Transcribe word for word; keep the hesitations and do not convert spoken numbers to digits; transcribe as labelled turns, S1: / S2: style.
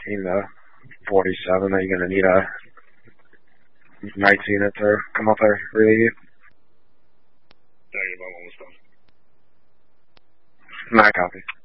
S1: fifteen to forty-seven. Are you going to need a night's unit to come up there, relieve you?
S2: Negative, I'm almost done.
S1: Not copy.